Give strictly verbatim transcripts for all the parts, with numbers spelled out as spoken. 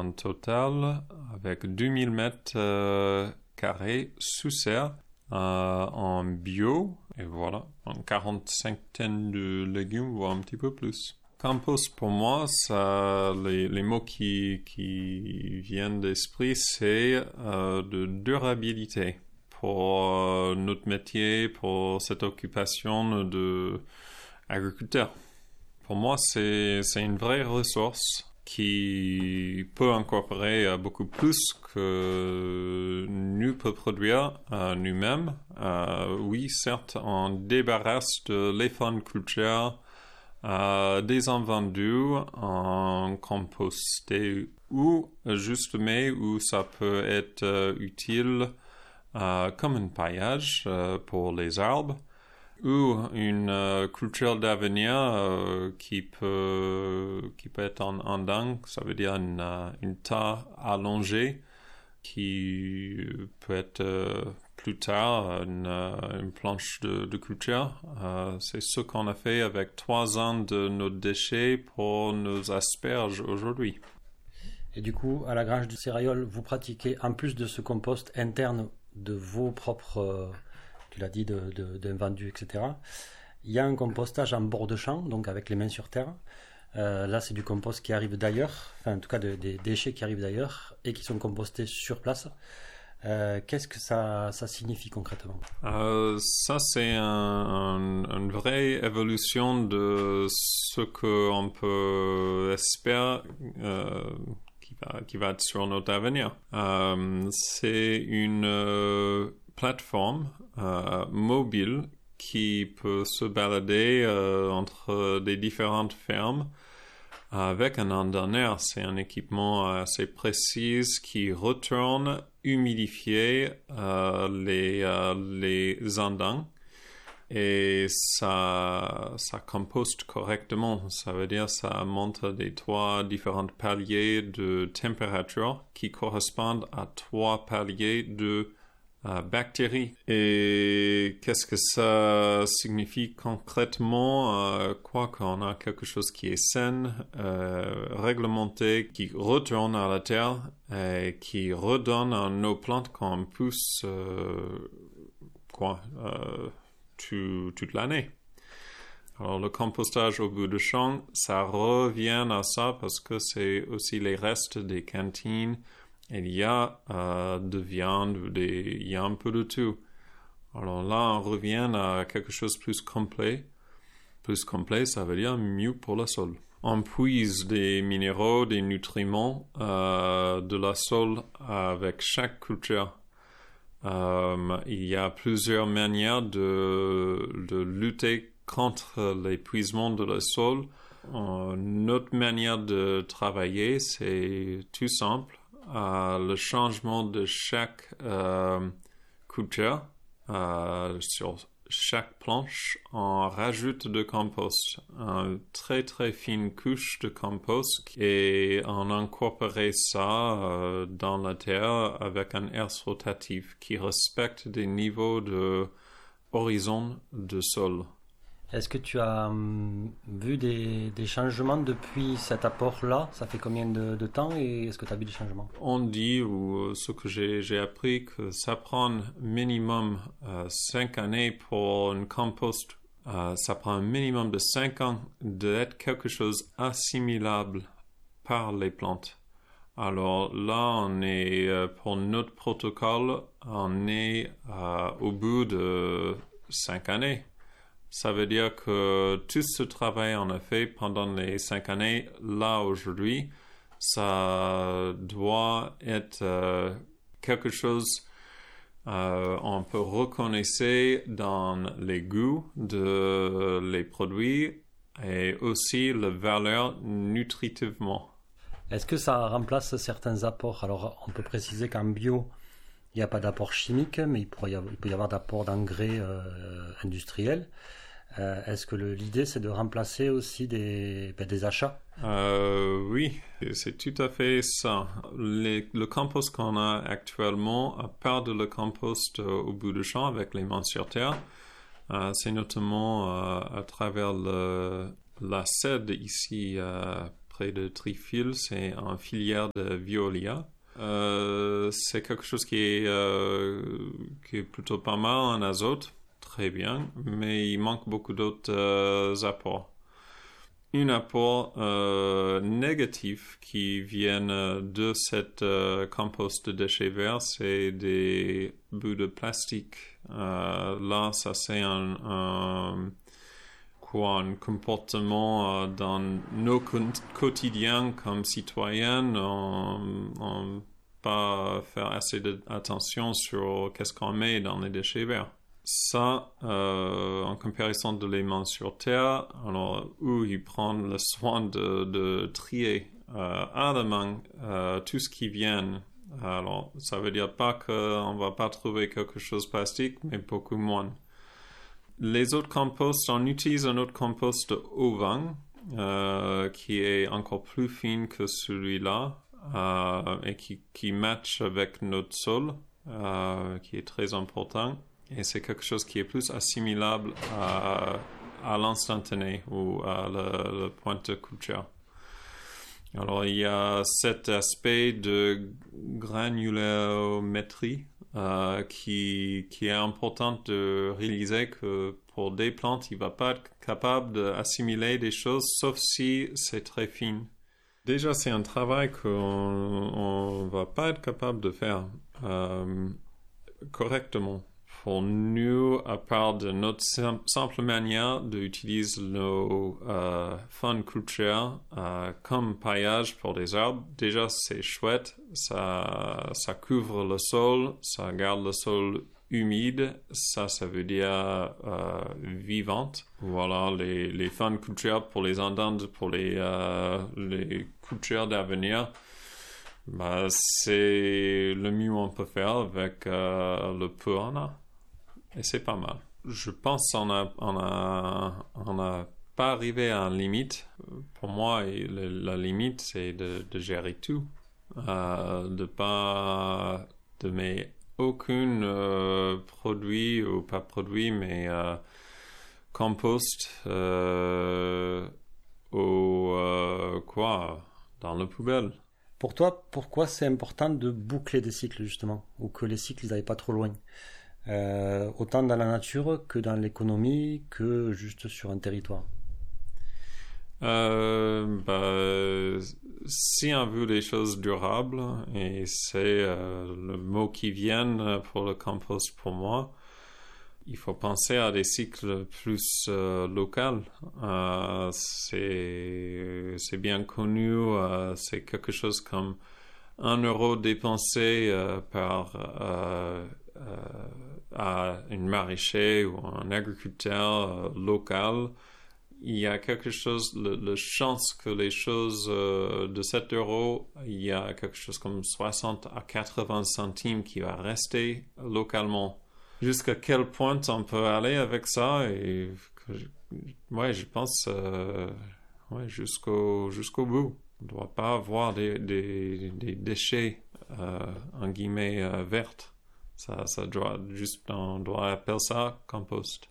un total avec deux mille mètres euh, carrés sous serre euh, en bio. Et voilà, en quarante-cinq tonnes de légumes, voire un petit peu plus. Compost, pour moi, ça, les, les mots qui, qui viennent d'esprit, c'est euh, de durabilité pour euh, notre métier, pour cette occupation de agriculteur. Pour moi, c'est, c'est une vraie ressource qui peut incorporer beaucoup plus que nous peut produire euh, nous-mêmes. Euh, oui, certes, on débarrasse de l'effondre-culture, euh, des invendus en composté ou juste mais où ça peut être euh, utile euh, comme un paillage euh, pour les arbres ou une euh, culture d'avenir euh, qui peut qui peut être en, en dingue, ça veut dire une, euh, une tas allongée qui peut être euh, plus tard une, euh, une planche de, de culture. Euh, c'est ce qu'on a fait avec trois ans de nos déchets pour nos asperges aujourd'hui. Et du coup, à la Grange du Céraillol, vous pratiquez, en plus de ce compost interne de vos propres, euh, tu l'as dit, de, de, d'invendus, et cetera, il y a un compostage en bord de champ, donc avec les mains sur terre. Euh, là, c'est du compost qui arrive d'ailleurs, enfin en tout cas de, des déchets qui arrivent d'ailleurs et qui sont compostés sur place. Euh, qu'est-ce que ça, ça signifie concrètement? euh, Ça, c'est un, un, une vraie évolution de ce qu'on peut espérer euh, qui, va, qui va être sur notre avenir. Euh, c'est une euh, plateforme euh, mobile qui peut se balader euh, entre des différentes fermes avec un ondonnaire. C'est un équipement assez précis qui retourne humidifier euh, les, euh, les ondins et ça, ça composte correctement. Ça veut dire ça monte des trois différents paliers de température qui correspondent à trois paliers de Euh, bactéries. Et qu'est-ce que ça signifie concrètement? Euh, quoi qu'on a quelque chose qui est sain, euh, réglementé, qui retourne à la terre et qui redonne à nos plantes qu'on pousse euh, quoi, euh, tout, toute l'année. Alors le compostage au bout de champ, ça revient à ça parce que c'est aussi les restes des cantines. Il y a euh, de viande, des, il y a un peu de tout. Alors là, on revient à quelque chose de plus complet. Plus complet, ça veut dire mieux pour le sol. On puise des minéraux, des nutriments euh, de la sol avec chaque culture. Euh, il y a plusieurs manières de, de lutter contre l'épuisement de la sol. Euh, notre manière de travailler, c'est tout simple. Euh, le changement de chaque euh, culture euh, sur chaque planche, on rajoute de compost, une très très fine couche de compost et on incorpore ça euh, dans la terre avec un air rotatif qui respecte des niveaux de horizon de sol. Est-ce que tu as hum, vu des, des changements depuis cet apport-là? Ça fait combien de, de temps et est-ce que tu as vu des changements? On dit, ou ce que j'ai, j'ai appris, que ça prend minimum euh, cinq années pour un compost. Euh, ça prend un minimum de cinq ans d'être quelque chose assimilable par les plantes. Alors là, on est, euh, pour notre protocole, on est euh, au bout de cinq années. Ça veut dire que tout ce travail qu'on a fait pendant les cinq années, là aujourd'hui, ça doit être euh, quelque chose euh, on peut reconnaître dans les goûts de les produits et aussi la valeur nutritivement. Est-ce que ça remplace certains apports? Alors, on peut préciser qu'en bio, il n'y a pas d'apport chimique, mais il, pourrait y avoir, il peut y avoir d'apport d'engrais euh, industriels. Euh, est-ce que le, l'idée, c'est de remplacer aussi des, ben, des achats? euh, Oui, c'est tout à fait ça. Les, le compost qu'on a actuellement, à part de le compost euh, au bout du champ avec les mains sur terre, euh, c'est notamment euh, à travers le, la C E D ici euh, près de Trifil, c'est une filière de Veolia. Euh, c'est quelque chose qui est, euh, qui est plutôt pas mal en azote, très bien, mais il manque beaucoup d'autres euh, apports. Un apport euh, négatif qui vient de cette euh, compost de déchets verts, c'est des bouts de plastique. Euh, là, ça c'est un, un, quoi, un comportement euh, dans nos quotidiens comme citoyens. On, on pas faire assez d'attention sur qu'est-ce qu'on met dans les déchets verts. Ça, euh, en comparaison de les mains sur terre, alors où ils prennent le soin de, de trier euh, à la main euh, tout ce qui vient. Alors, ça veut dire pas qu'on va pas trouver quelque chose de plastique, mais beaucoup moins. Les autres composts, on utilise un autre compost au vin euh, qui est encore plus fin que celui-là euh, et qui, qui match avec notre sol, euh, qui est très important. Et c'est quelque chose qui est plus assimilable à, à l'instantané ou à le, le point de culture. Alors, il y a cet aspect de granulométrie euh, qui, qui est important de réaliser que pour des plantes, il ne va pas être capable d'assimiler des choses, sauf si c'est très fin. Déjà, c'est un travail qu'on ne va pas être capable de faire euh, correctement. Pour nous, à part de notre simple manière d'utiliser nos euh, fun culture euh, comme paillage pour des arbres, déjà c'est chouette, ça, ça couvre le sol, ça garde le sol humide, ça, ça veut dire euh, vivante. Voilà, les, les fun cultures pour les entendre, pour les, euh, les cultures d'avenir. Bah, c'est le mieux qu'on peut faire avec euh, le peu qu'on a. Et c'est pas mal. Je pense qu'on a, on a, on a pas arrivé à une limite. Pour moi, le, la limite, c'est de, de gérer tout. Euh, de pas, de mettre aucun euh, produit, ou pas produit, mais euh, compost euh, ou euh, quoi, dans la poubelle. Pour toi, pourquoi c'est important de boucler des cycles, justement, ou que les cycles n'aillent pas trop loin? Euh, autant dans la nature que dans l'économie, que juste sur un territoire. Euh, bah, si on veut des choses durables, et c'est euh, le mot qui vient pour le compost pour moi, il faut penser à des cycles plus euh, locaux. Euh, c'est, c'est bien connu, euh, c'est quelque chose comme un euro dépensé euh, par euh, euh, à une maraîcher ou un agriculteur euh, local. Il y a quelque chose, le, le chance que les choses euh, de sept euros, il y a quelque chose comme soixante à quatre-vingts centimes qui va rester localement. Jusqu'à quel point on peut aller avec ça? Et ouais, je pense euh, ouais, jusqu'au, jusqu'au bout. On ne doit pas avoir des, des, des déchets euh, en guillemets euh, verts. Ça, ça doit juste, on doit appeler ça compost.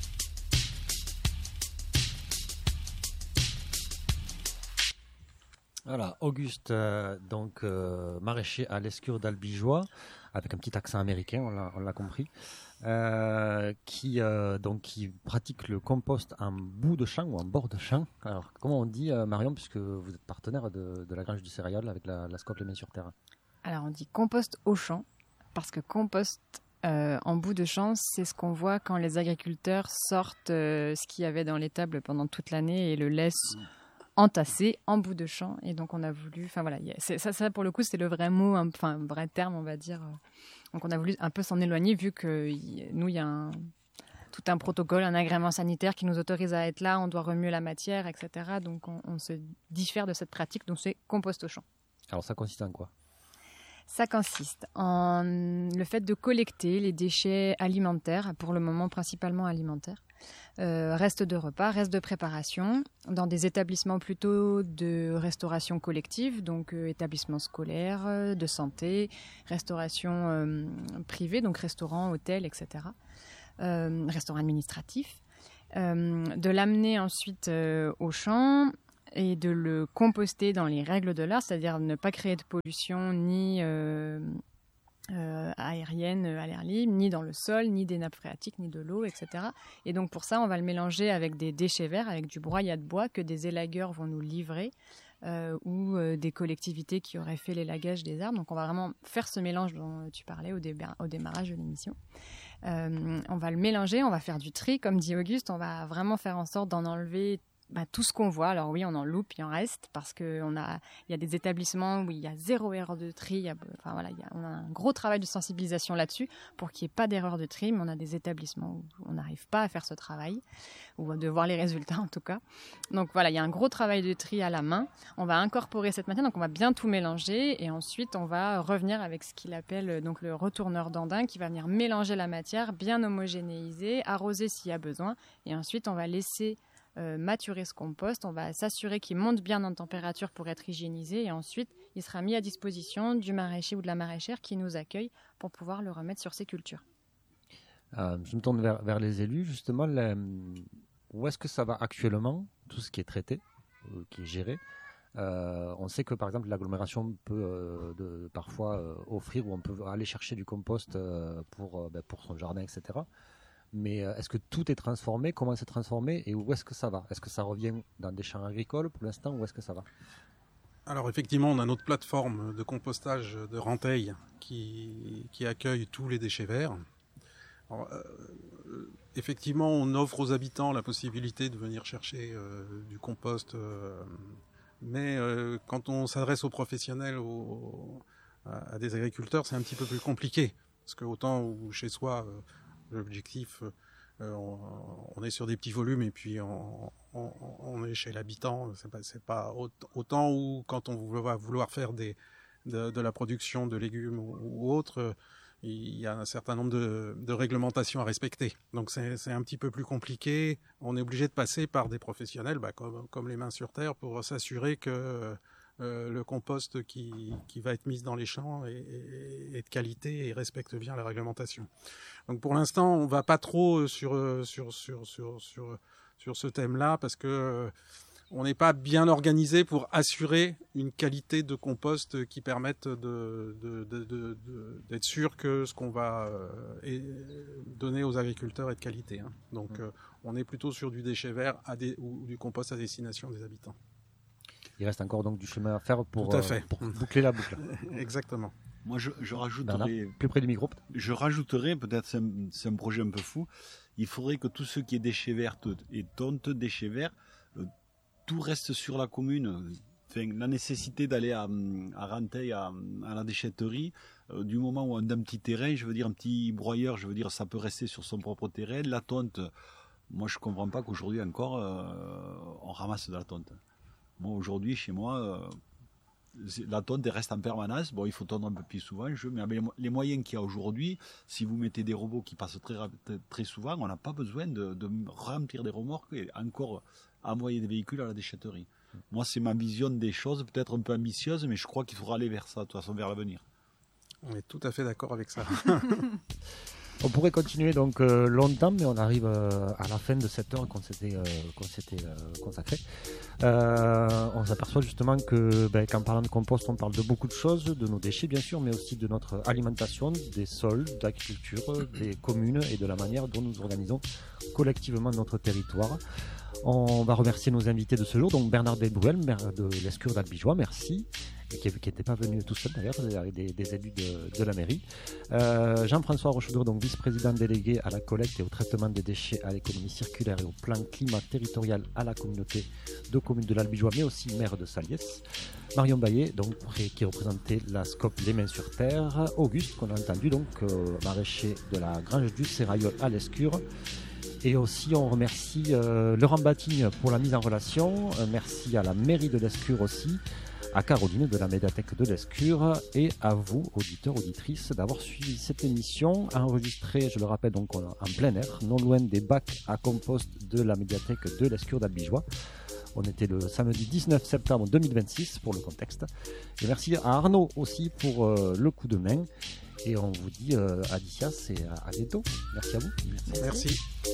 Voilà, Auguste, euh, donc euh, maraîcher à l'Escure d'Albigeois, avec un petit accent américain, on l'a, on l'a compris, euh, qui, euh, donc, qui pratique le compost en bout de champ ou en bord de champ. Alors, comment on dit, euh, Marion, puisque vous êtes partenaire de, de la Grange du Céréal avec la, la Scope Les Mains sur Terre? Alors, on dit compost au champ, parce que compost euh, en bout de champ, c'est ce qu'on voit quand les agriculteurs sortent euh, ce qu'il y avait dans l'étable pendant toute l'année et le laissent entassé en bout de champ. Et donc on a voulu, enfin voilà, c'est, ça, ça pour le coup c'est le vrai mot, enfin un vrai terme on va dire. Donc on a voulu un peu s'en éloigner vu que y, nous il y a un, tout un protocole, un agrément sanitaire qui nous autorise à être là, on doit remuer la matière, et cetera. Donc on, on se diffère de cette pratique, donc c'est compost au champ. Alors ça consiste en quoi? Ça consiste en le fait de collecter les déchets alimentaires, pour le moment principalement alimentaires, euh, restes de repas, restes de préparation, dans des établissements plutôt de restauration collective, donc euh, établissements scolaires, euh, de santé, restauration euh, privée, donc restaurants, hôtels, et cetera. Euh, restaurants administratifs. Euh, de l'amener ensuite euh, au champ, et de le composter dans les règles de l'art, c'est-à-dire ne pas créer de pollution ni euh, euh, aérienne à l'air libre, ni dans le sol, ni des nappes phréatiques, ni de l'eau, et cetera. Et donc pour ça, on va le mélanger avec des déchets verts, avec du broyat de bois que des élagueurs vont nous livrer, euh, ou euh, des collectivités qui auraient fait l'élagage des arbres. Donc on va vraiment faire ce mélange dont tu parlais au, dé- au démarrage de l'émission. Euh, on va le mélanger, on va faire du tri, comme dit Auguste, on va vraiment faire en sorte d'en enlever bah, tout ce qu'on voit. Alors oui, on en loupe, il en reste, parce qu'il y a des établissements où il y a zéro erreur de tri. Il y a, enfin, voilà, il y a, on a un gros travail de sensibilisation là-dessus pour qu'il n'y ait pas d'erreur de tri, mais on a des établissements où on n'arrive pas à faire ce travail, ou de voir les résultats en tout cas. Donc voilà, il y a un gros travail de tri à la main. On va incorporer cette matière, donc on va bien tout mélanger, et ensuite on va revenir avec ce qu'il appelle donc le retourneur d'Andin, qui va venir mélanger la matière, bien homogénéiser, arroser s'il y a besoin, et ensuite on va laisser Euh, maturer ce compost, on va s'assurer qu'il monte bien en température pour être hygiénisé, et ensuite il sera mis à disposition du maraîcher ou de la maraîchère qui nous accueille pour pouvoir le remettre sur ses cultures. Euh, je me tourne vers, vers les élus, justement, les, où est-ce que ça va actuellement, tout ce qui est traité, euh, qui est géré. Euh, on sait que par exemple l'agglomération peut euh, de, parfois euh, offrir, ou on peut aller chercher du compost euh, pour, euh, ben, pour son jardin, et cetera. Mais est-ce que tout est transformé? Comment c'est transformé? Et où est-ce que ça va? Est-ce que ça revient dans des champs agricoles pour l'instant? Où est-ce que ça va? Alors effectivement, on a notre plateforme de compostage de Ranteil qui, qui accueille tous les déchets verts. Alors, euh, effectivement, on offre aux habitants la possibilité de venir chercher euh, du compost, euh, mais euh, quand on s'adresse aux professionnels, aux, à, à des agriculteurs, c'est un petit peu plus compliqué. Parce que autant où chez soi... Euh, L'objectif, euh, on, on est sur des petits volumes, et puis on, on, on est chez l'habitant. C'est pas, c'est pas autant où quand on va vouloir faire des, de, de la production de légumes ou, ou autre, il y a un certain nombre de, de réglementations à respecter. Donc c'est, c'est un petit peu plus compliqué. On est obligé de passer par des professionnels, bah, comme, comme les mains sur terre, pour s'assurer que Euh, le compost qui, qui va être mis dans les champs est, est, est de qualité et respecte bien la réglementation. Donc pour l'instant, on ne va pas trop sur, sur, sur, sur, sur, sur ce thème-là, parce que euh, on n'est pas bien organisé pour assurer une qualité de compost qui permette de, de, de, de, de, d'être sûr que ce qu'on va euh, donner aux agriculteurs est de qualité. Hein. Donc euh, on est plutôt sur du déchet vert à des, ou du compost à destination des habitants. Il reste encore donc du chemin à faire pour, Tout à fait. Euh, pour boucler la boucle. Exactement. Moi, je, je rajouterais... Bernard, plus près du micro. Je rajouterais, peut-être c'est un, c'est un projet un peu fou, il faudrait que tout ce qui est déchets verts et tonte déchets verts, euh, tout reste sur la commune. Enfin, la nécessité d'aller à, à Ranteil, à, à la déchetterie, euh, du moment où on a un petit terrain, je veux dire un petit broyeur, je veux dire ça peut rester sur son propre terrain. La tonte, moi je ne comprends pas qu'aujourd'hui encore euh, on ramasse de la tonte. Moi, aujourd'hui, chez moi, euh, la tonte reste en permanence. Bon, il faut tondre un peu plus souvent, je, mais avec les moyens qu'il y a aujourd'hui, si vous mettez des robots qui passent très, très souvent, on n'a pas besoin de, de remplir des remorques et encore envoyer des véhicules à la déchetterie. Moi, c'est ma vision des choses, peut-être un peu ambitieuse, mais je crois qu'il faudra aller vers ça, de toute façon, vers l'avenir. On est tout à fait d'accord avec ça. On pourrait continuer donc euh, longtemps, mais on arrive euh, à la fin de cette heure qu'on s'était, euh, qu'on s'était euh, consacrée. Euh, on s'aperçoit justement que, ben, qu'en parlant de compost, on parle de beaucoup de choses, de nos déchets bien sûr, mais aussi de notre alimentation, des sols, de l'agriculture, des communes et de la manière dont nous organisons collectivement notre territoire. On va remercier nos invités de ce jour, donc Bernard Delbruel, maire de l'Escure d'Albigeois, merci, et qui n'était pas venu tout seul d'ailleurs, avec des, des élus de, de la mairie. Euh, Jean-François Rochedour, donc vice-président délégué à la collecte et au traitement des déchets, à l'économie circulaire et au plan climat territorial à la communauté de communes de l'Albigeois, mais aussi maire de Saliès. Marion Baillet, donc, qui représentait la SCOP Les Mains sur Terre. Auguste, qu'on a entendu, donc, euh, maraîcher de la Grange du Sérayol à l'Escure. Et aussi, on remercie euh, Laurent Batigne pour la mise en relation. Euh, merci à la mairie de l'Escure aussi, à Caroline de la médiathèque de l'Escure et à vous, auditeurs, auditrices, d'avoir suivi cette émission enregistrée, je le rappelle, donc en plein air, non loin des bacs à compost de la médiathèque de l'Escure d'Albigeois. On était le samedi dix-neuf septembre deux mille vingt-six pour le contexte. Et merci à Arnaud aussi pour euh, le coup de main. Et on vous dit euh, à Dicias et à, à bientôt. Merci à vous. Merci. Merci.